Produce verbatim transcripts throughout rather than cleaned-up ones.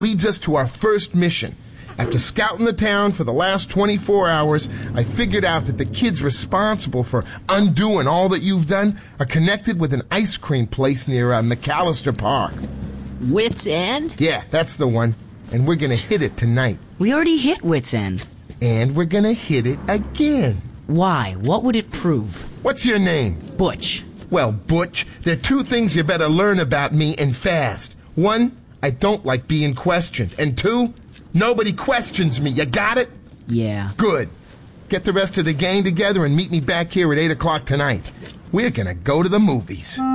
leads us to our first mission. After scouting the town for the last twenty-four hours, I figured out that the kids responsible for undoing all that you've done are connected with an ice cream place near uh, McAllister Park. Wits End? Yeah, that's the one. And we're gonna hit it tonight. We already hit Wits End. And we're gonna hit it again. Why? What would it prove? What's your name? Butch. Well, Butch, there are two things you better learn about me and fast. One, I don't like being questioned. And two, nobody questions me. You got it? Yeah. Good. Get the rest of the gang together and meet me back here at eight o'clock tonight. We're gonna go to the movies. Come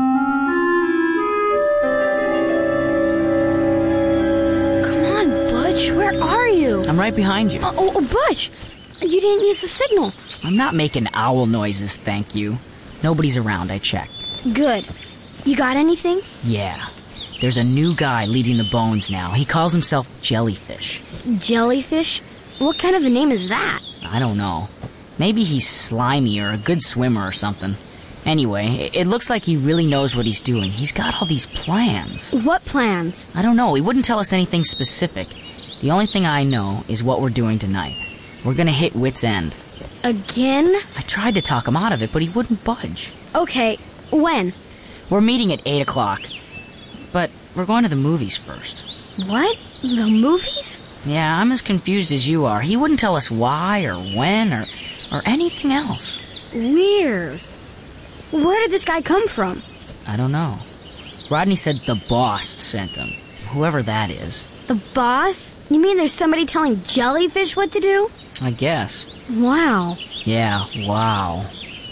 on, Butch. Where are you? I'm right behind you. Oh, oh, oh, Butch. You didn't use the signal. I'm not making owl noises, thank you. Nobody's around, I checked. Good. You got anything? Yeah. There's a new guy leading the Bones now. He calls himself Jellyfish. Jellyfish? What kind of a name is that? I don't know. Maybe he's slimy or a good swimmer or something. Anyway, it looks like he really knows what he's doing. He's got all these plans. What plans? I don't know. He wouldn't tell us anything specific. The only thing I know is what we're doing tonight. We're gonna hit Wits End. Again? I tried to talk him out of it, but he wouldn't budge. Okay, when? We're meeting at eight o'clock. But we're going to the movies first. What? The movies? Yeah, I'm as confused as you are. He wouldn't tell us why or when or, or anything else. Weird. Where did this guy come from? I don't know. Rodney said the boss sent him. Whoever that is. The boss? You mean there's somebody telling Jellyfish what to do? I guess. Wow. Yeah, wow.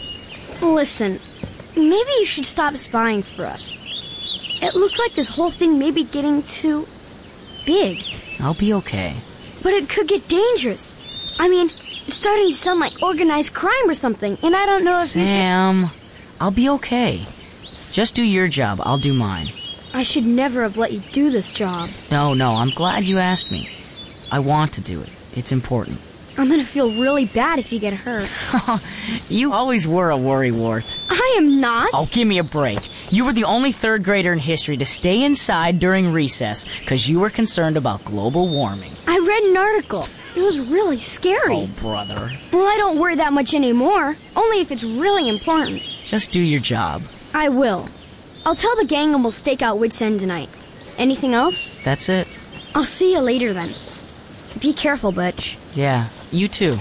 Listen, maybe you should stop spying for us. It looks like this whole thing may be getting too big. I'll be okay. But it could get dangerous. I mean, it's starting to sound like organized crime or something, and I don't know if Sam, you... I'll be okay. Just do your job, I'll do mine. I should never have let you do this job. No, no, I'm glad you asked me. I want to do it. It's important. I'm gonna feel really bad if you get hurt. You always were a worrywart. I am not. Oh, give me a break. You were the only third grader in history to stay inside during recess because you were concerned about global warming. I read an article. It was really scary. Oh, brother. Well, I don't worry that much anymore. Only if it's really important. Just do your job. I will. I'll tell the gang and we'll stake out Wits End tonight. Anything else? That's it. I'll see you later then. Be careful, Butch. Yeah, you too.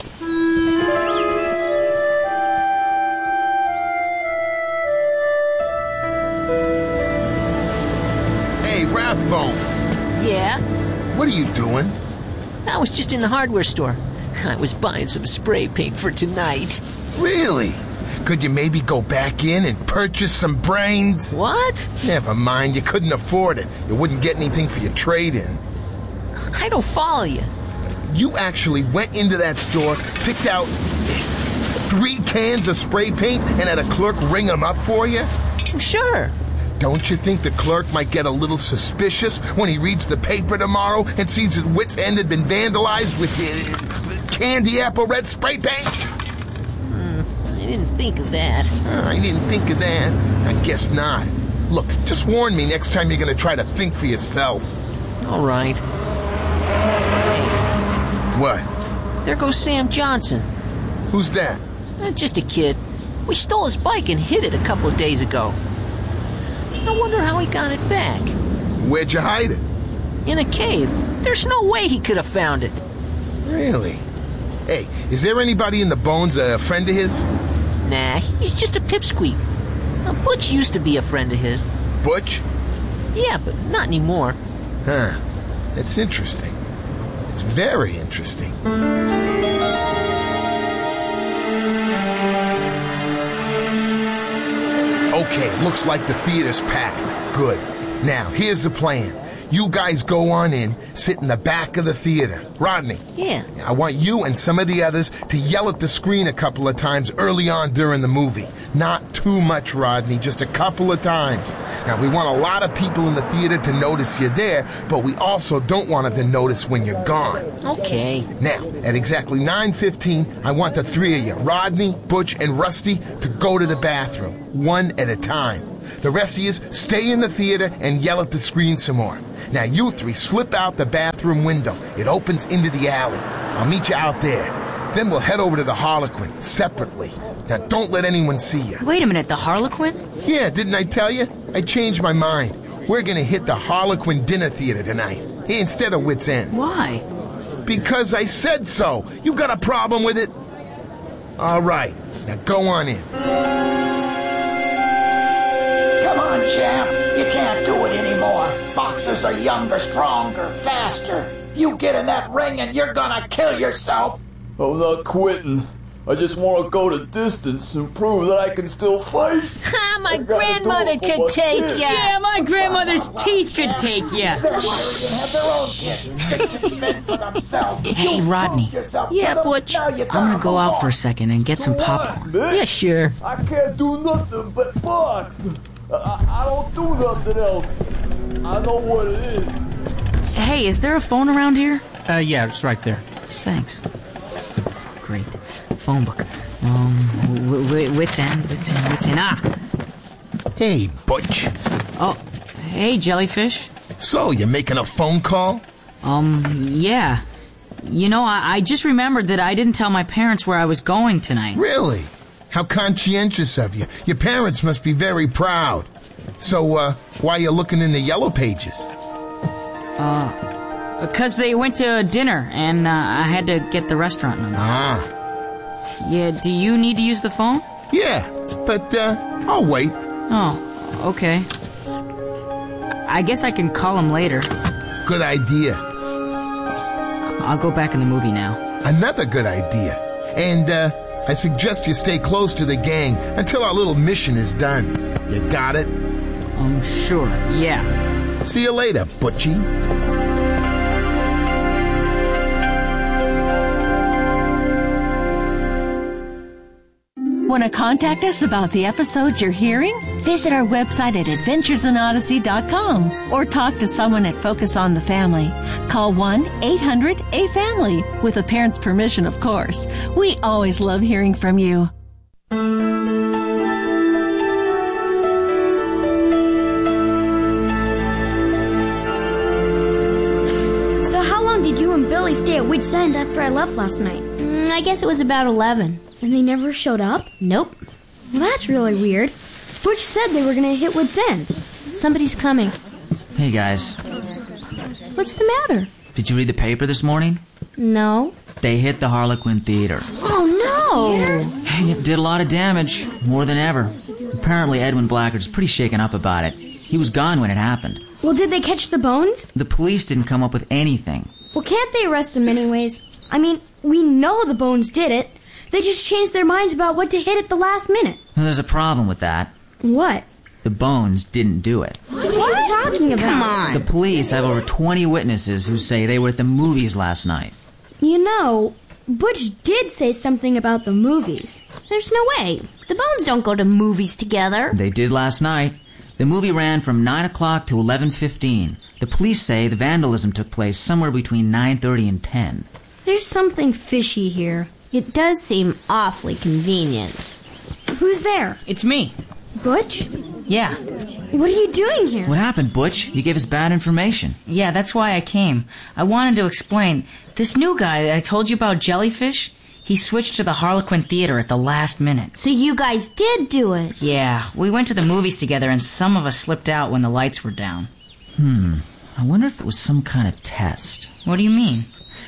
Hey, Rathbone. Yeah? What are you doing? I was just in the hardware store. I was buying some spray paint for tonight. Really? Could you maybe go back in and purchase some brains? What? Never mind, you couldn't afford it. You wouldn't get anything for your trade-in. I don't follow you. You actually went into that store, picked out three cans of spray paint, and had a clerk ring them up for you? Sure. Don't you think the clerk might get a little suspicious when he reads the paper tomorrow and sees that Wits End had been vandalized with uh, candy apple red spray paint? Hmm, I didn't think of that. Uh, I didn't think of that. I guess not. Look, just warn me next time you're going to try to think for yourself. All right. Hey, What? there goes Sam Johnson. Who's that? Uh, just a kid. We stole his bike and hid it a couple of days ago. I wonder how he got it back. Where'd you hide it? In a cave. There's no way he could have found it. Really? Hey, is there anybody in the Bones a friend of his? Nah, he's just a pipsqueak. Now, Butch used to be a friend of his. Butch? Yeah, but not anymore. Huh. That's interesting. It's very interesting. Okay, looks like the theater's packed. Good. Now, here's the plan. You guys go on in, sit in the back of the theater. Rodney. Yeah. I want you and some of the others to yell at the screen a couple of times early on during the movie. Not too much, Rodney, just a couple of times. Now, we want a lot of people in the theater to notice you're there, but we also don't want them to notice when you're gone. Okay. Now, at exactly nine fifteen, I want the three of you, Rodney, Butch, and Rusty, to go to the bathroom, one at a time. The rest of you stay in the theater and yell at the screen some more. Now you three slip out the bathroom window. It opens into the alley. I'll meet you out there. Then we'll head over to the Harlequin, separately. Now don't let anyone see you. Wait a minute, the Harlequin? Yeah, didn't I tell you? I changed my mind. We're gonna hit the Harlequin Dinner Theater tonight, instead of Wits End. Why? Because I said so. You got a problem with it? All right, now go on in. Come on, champ. You can't do it anymore. Boxers are younger, stronger, faster. You get in that ring and you're gonna kill yourself. I'm not quitting. I just want to go the distance and prove that I can still fight. Ha! My grandmother could take ya. Yeah, my grandmother's teeth could take ya. Their mothers can have their own kids. They can fend for themselves. Hey, You Rodney. proved yourself to Yeah, them. Butch. Now you I'm gonna gotta go move out on. for a second and get some What, popcorn. man? Yeah, sure. I can't do nothing but box. I, I, I don't do nothing else. I know what it is. Hey, is there a phone around here? Uh, yeah, it's right there. Thanks. Great. Phone book. Um, w- w- Wits End, Wits End, Wits End. Ah! Hey, Butch. Oh, hey, Jellyfish. So, you making a phone call? Um, yeah. You know, I, I just remembered that I didn't tell my parents where I was going tonight. Really? How conscientious of you. Your parents must be very proud. So, uh, why you looking in the yellow pages? Because they went to dinner, and uh, I had to get the restaurant number. Ah, Yeah, do you need to use the phone? yeah, but, uh, I'll wait. Oh, okay. I guess I can call him later. Good idea. I'll go back in the movie now. Another good idea. And, uh, I suggest you stay close to the gang until our little mission is done. You got it? Um, sure, yeah. See you later, Butchie. Want to contact us about the episodes you're hearing? Visit our website at adventures in odyssey dot com or talk to someone at Focus on the Family. Call one eight hundred A family with a parent's permission, of course. We always love hearing from you. So how long did you and Billy stay at Wits End after I left last night? Mm, I guess it was about eleven. And they never showed up? Nope. Well, that's really weird. Butch said they were gonna hit Wits End. Somebody's coming. Hey, guys. What's the matter? Did you read the paper this morning? No. They hit the Harlequin Theater. Oh, no! It did a lot of damage, more than ever. Apparently, Edwin Blackard's pretty shaken up about it. He was gone when it happened. Well, did they catch the bones? The police didn't come up with anything. Well, can't they arrest him anyways? I mean, we know the bones did it. They just changed their minds about what to hit at the last minute. Well, there's a problem with that. What? The bones didn't do it. What are you talking about? Come on. The police have over twenty witnesses who say they were at the movies last night. You know, Butch did say something about the movies. There's no way. The bones don't go to movies together. They did last night. The movie ran from nine o'clock to eleven fifteen. The police say the vandalism took place somewhere between nine thirty and ten. There's something fishy here. It does seem awfully convenient. Who's there? It's me. Butch? Yeah. What are you doing here? What happened, Butch? You gave us bad information. Yeah, that's why I came. I wanted to explain. This new guy that I told you about, Jellyfish, he switched to the Harlequin Theater at the last minute. So you guys did do it. Yeah, we went to the movies together and some of us slipped out when the lights were down. Hmm, I wonder if it was some kind of test. What do you mean?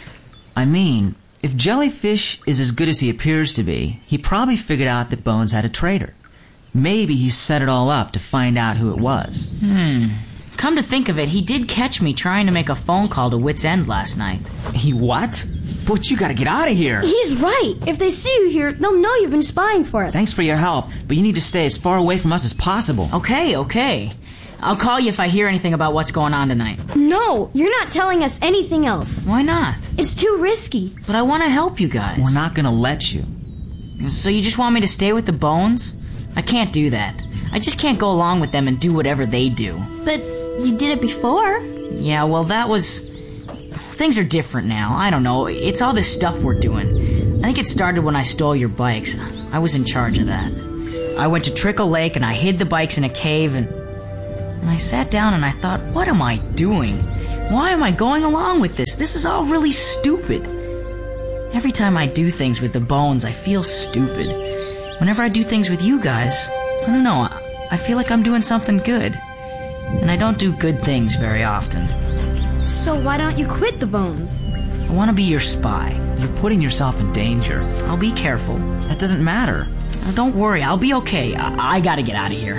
I mean, if Jellyfish is as good as he appears to be, he probably figured out that Bones had a traitor. Maybe he set it all up to find out who it was. Hmm. Come to think of it, he did catch me trying to make a phone call to Wits End last night. He what? Butch, you gotta get out of here. He's right. If they see you here, they'll know you've been spying for us. Thanks for your help, but you need to stay as far away from us as possible. Okay, okay. I'll call you if I hear anything about what's going on tonight. No, you're not telling us anything else. Why not? It's too risky. But I want to help you guys. We're not gonna let you. So you just want me to stay with the Bones? I can't do that. I just can't go along with them and do whatever they do. But you did it before. Yeah, well, that was... Things are different now. I don't know. It's all this stuff we're doing. I think it started when I stole your bikes. I was in charge of that. I went to Trickle Lake and I hid the bikes in a cave and... And I sat down and I thought, what am I doing? Why am I going along with this? This is all really stupid. Every time I do things with the Bones, I feel stupid. Whenever I do things with you guys, I don't know, I feel like I'm doing something good. And I don't do good things very often. So why don't you quit the Bones? I want to be your spy. You're putting yourself in danger. I'll be careful. That doesn't matter. Now, don't worry, I'll be okay. I, I gotta get out of here.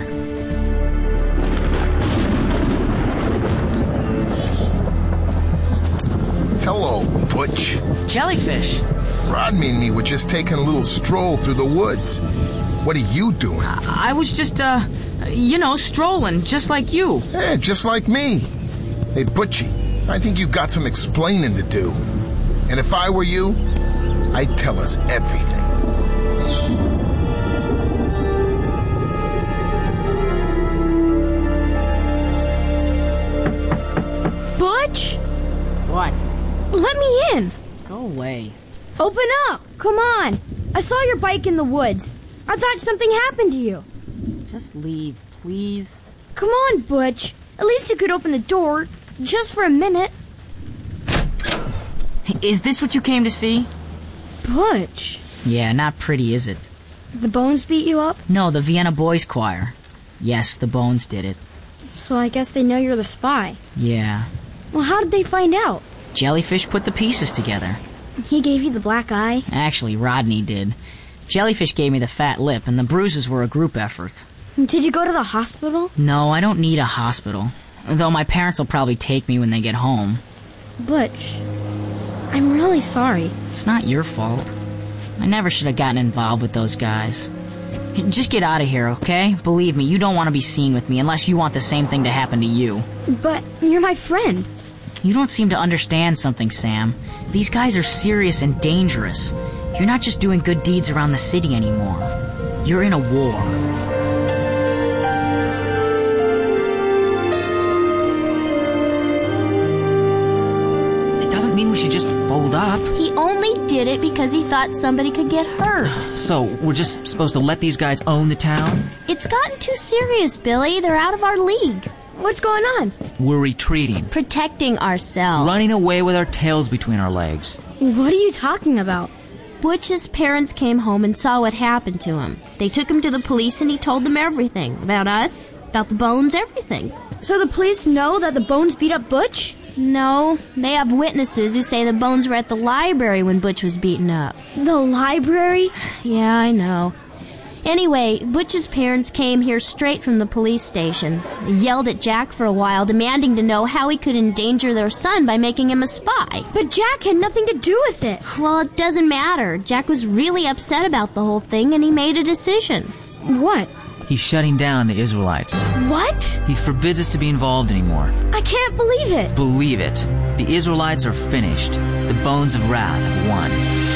Hello, Butch. Jellyfish. Rodney and me were just taking a little stroll through the woods. What are you doing? I, I was just, uh, you know, strolling, just like you. Yeah, just like me. Hey, Butchie, I think you got some explaining to do. And if I were you, I'd tell us everything. Butch? What? Let me in. Go away. Open up. Come on. I saw your bike in the woods. I thought something happened to you. Just leave, please. Come on, Butch. At least you could open the door, just for a minute. Is this what you came to see? Butch. Yeah, not pretty, is it? The Bones beat you up? No, the Vienna Boys Choir. Yes, the Bones did it. So I guess they know you're the spy. Yeah. Well, how did they find out? Jellyfish put the pieces together. He gave you the black eye? Actually, Rodney did. Jellyfish gave me the fat lip, and the bruises were a group effort. Did you go to the hospital? No, I don't need a hospital. Though my parents will probably take me when they get home. Butch, I'm really sorry. It's not your fault. I never should have gotten involved with those guys. Just get out of here, okay? Believe me, you don't want to be seen with me unless you want the same thing to happen to you. But you're my friend. You don't seem to understand something, Sam. These guys are serious and dangerous. You're not just doing good deeds around the city anymore. You're in a war. It doesn't mean we should just fold up. He only did it because he thought somebody could get hurt. So, we're just supposed to let these guys own the town? It's gotten too serious, Billy. They're out of our league. What's going on? We're retreating. Protecting ourselves. Running away with our tails between our legs. What are you talking about? Butch's parents came home and saw what happened to him. They took him to the police and he told them everything. About us, about the Bones, everything. So the police know that the Bones beat up Butch? No, they have witnesses who say the Bones were at the library when Butch was beaten up. The library? Yeah, I know. Anyway, Butch's parents came here straight from the police station. They yelled at Jack for a while, demanding to know how he could endanger their son by making him a spy. But Jack had nothing to do with it. Well, it doesn't matter. Jack was really upset about the whole thing, and he made a decision. What? He's shutting down the Israelites. What? He forbids us to be involved anymore. I can't believe it. Believe it. The Israelites are finished. The Bones of Wrath have won.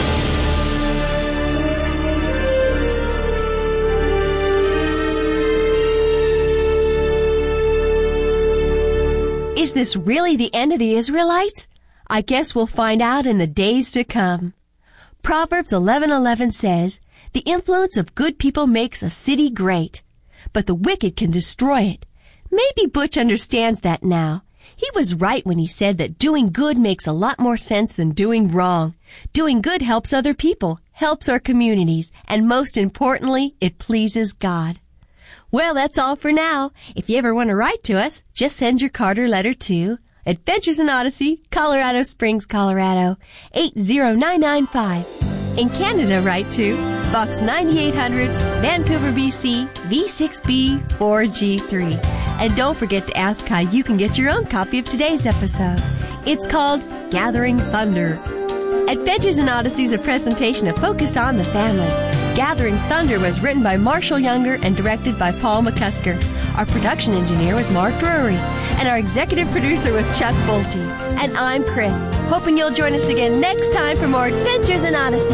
Is this really the end of the Israelites? I guess we'll find out in the days to come. Proverbs eleven eleven says, "The influence of good people makes a city great, but the wicked can destroy it." Maybe Butch understands that now. He was right when he said that doing good makes a lot more sense than doing wrong. Doing good helps other people, helps our communities, and most importantly, it pleases God. Well, that's all for now. If you ever want to write to us, just send your card or letter to Adventures in Odyssey, Colorado Springs, Colorado, eight zero nine nine five. In Canada, write to Box ninety-eight hundred, Vancouver, B C, V six B four G three. And don't forget to ask how you can get your own copy of today's episode. It's called Gathering Thunder. Adventures in Odyssey is a presentation of Focus on the Family. Gathering Thunder was written by Marshall Younger and directed by Paul McCusker. Our production engineer was Mark Drury, and our executive producer was Chuck Bolte. And I'm Chris, hoping you'll join us again next time for more Adventures in Odyssey.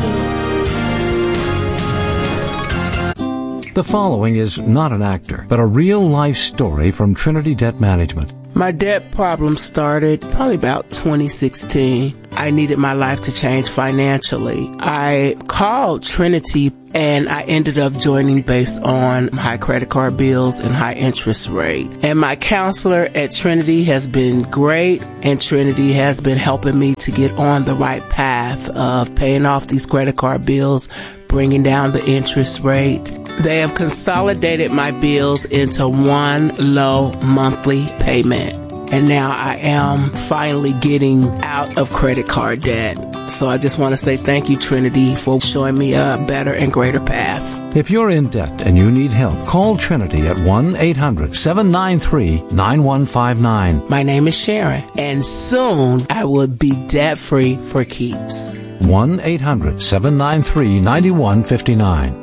The following is not an actor, but a real-life story from Trinity Debt Management. My debt problem started probably about twenty sixteen. I needed my life to change financially. I called Trinity and I ended up joining based on high credit card bills and high interest rate. And my counselor at Trinity has been great, and Trinity has been helping me to get on the right path of paying off these credit card bills, bringing down the interest rate. They have consolidated my bills into one low monthly payment. And now I am finally getting out of credit card debt. So I just want to say thank you, Trinity, for showing me a better and greater path. If you're in debt and you need help, call Trinity at one eight hundred seven nine three nine one five nine. My name is Sharon, and soon I will be debt-free for keeps. one eight hundred seven nine three nine one five nine.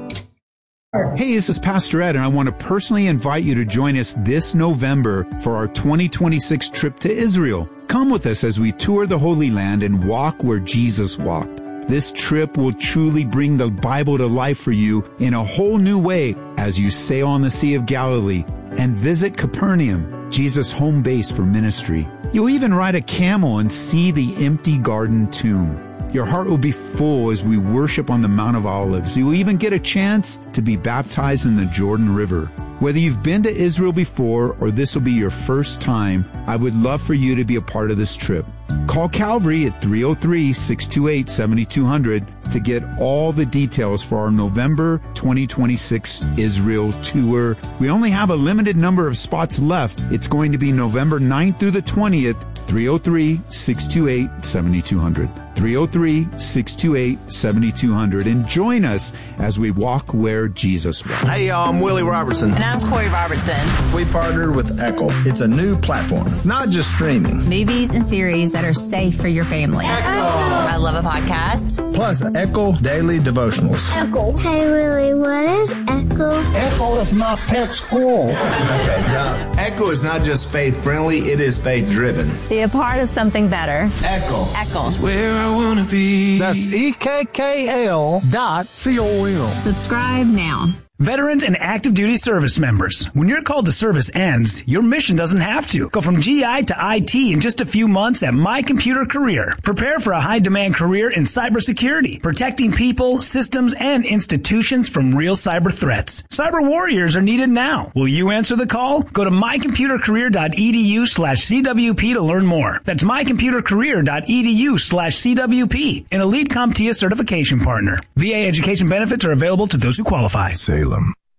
Hey, this is Pastor Ed, and I want to personally invite you to join us this November for our twenty twenty-six trip to Israel. Come with us as we tour the Holy Land and walk where Jesus walked. This trip will truly bring the Bible to life for you in a whole new way as you sail on the Sea of Galilee and visit Capernaum, Jesus' home base for ministry. You'll even ride a camel and see the empty garden tomb. Your heart will be full as we worship on the Mount of Olives. You will even get a chance to be baptized in the Jordan River. Whether you've been to Israel before or this will be your first time, I would love for you to be a part of this trip. Call Calvary at three oh three, six two eight, seven two zero zero to get all the details for our November twenty twenty-six Israel tour. We only have a limited number of spots left. It's going to be November ninth through the twentieth. three oh three, six two eight, seven two zero zero. three oh three, six two eight, seven two zero zero. And join us as we walk where Jesus walked. Hey, y'all, I'm Willie Robertson. And I'm Corey Robertson. We partnered with Echo. It's a new platform, not just streaming. Movies and series that are safe for your family. Echo. I love a podcast. Plus, Echo Daily Devotionals. Echo. Hey, Willie, what is Echo? Echo is my pet squirrel. Okay, now, Echo is not just faith-friendly, it is faith-driven. Be a part of something better. Echo. Echo. It's where I want to be. That's E K K L dot C O M. Subscribe now. Veterans and active duty service members, when your call to service ends, your mission doesn't have to. Go from G I to I T in just a few months at My Computer Career. Prepare for a high-demand career in cybersecurity, protecting people, systems, and institutions from real cyber threats. Cyber warriors are needed now. Will you answer the call? Go to mycomputercareer.edu slash CWP to learn more. That's mycomputercareer.edu slash CWP, an Elite CompTIA certification partner. V A education benefits are available to those who qualify. Salem.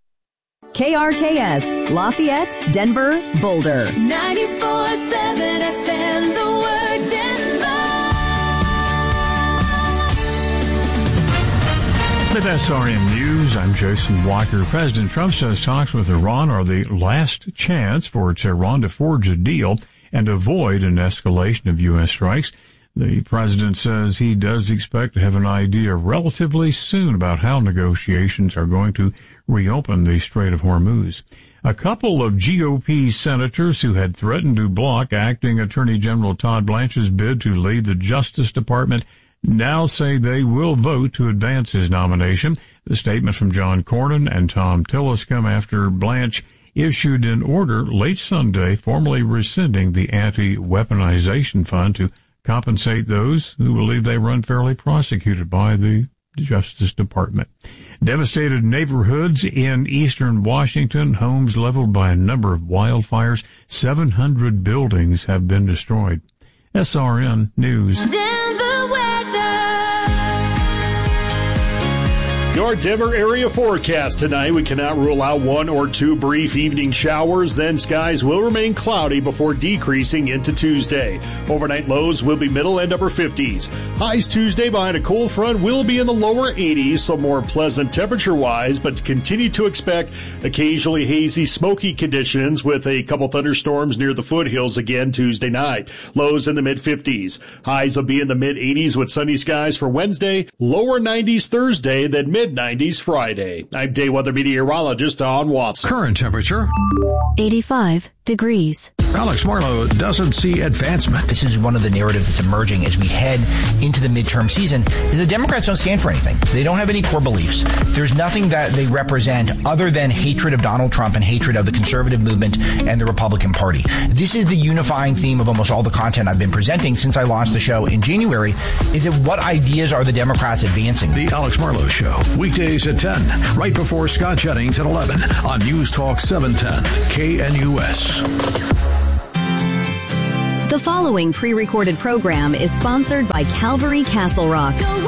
K R K S, Lafayette, Denver, Boulder. ninety-four seven F M, the word Denver. With S R N News, I'm Jason Walker. President Trump says talks with Iran are the last chance for Tehran to forge a deal and avoid an escalation of U S strikes. The president says he does expect to have an idea relatively soon about how negotiations are going to reopen the Strait of Hormuz. A couple of G O P senators who had threatened to block acting Attorney General Todd Blanche's bid to lead the Justice Department now say they will vote to advance his nomination. The statement from John Cornyn and Tom Tillis come after Blanche issued an order late Sunday formally rescinding the anti-weaponization fund to compensate those who believe they were unfairly prosecuted by the Justice Department. Devastated neighborhoods in eastern Washington, homes leveled by a number of wildfires. seven hundred buildings have been destroyed. S R N News. Denver weather. Your Denver area forecast tonight. We cannot rule out one or two brief evening showers. Then skies will remain cloudy before decreasing into Tuesday. Overnight lows will be middle and upper fifties. Highs Tuesday behind a cold front will be in the lower eighties, so more pleasant temperature-wise, but continue to expect occasionally hazy, smoky conditions with a couple thunderstorms near the foothills again Tuesday night. Lows in the mid-fifties. Highs will be in the mid-eighties with sunny skies for Wednesday, lower nineties Thursday, then mid nineties Friday. I'm day weather meteorologist Don Watson. Current temperature eighty-five degrees. Alex Marlowe doesn't see advancement. This is one of the narratives that's emerging as we head into the midterm season. The Democrats don't stand for anything. They don't have any core beliefs. There's nothing that they represent other than hatred of Donald Trump and hatred of the conservative movement and the Republican Party. This is the unifying theme of almost all the content I've been presenting since I launched the show in January. Is it what ideas are the Democrats advancing? The Alex Marlowe Show, weekdays at ten, right before Scott Jennings at eleven on News Talk seven ten K N U S. The following pre-recorded program is sponsored by Calvary Castle Rock.